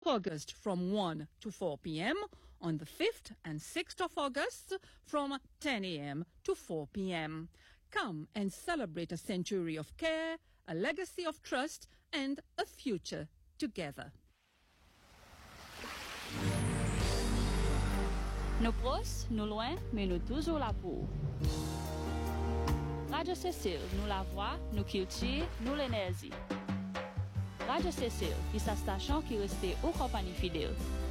August from 1 to 4 p.m., on the 5th and 6th of August from 10 a.m. to 4 p.m. Come and celebrate a century of care, a legacy of trust, and a future together. Nous proches, nous loin, mais nous toujours là pour. Radio Cécile, nous la voix, nous culture, nous l'énergie. Radio Cécile, qui sa station qui reste aux compagnies fidèles.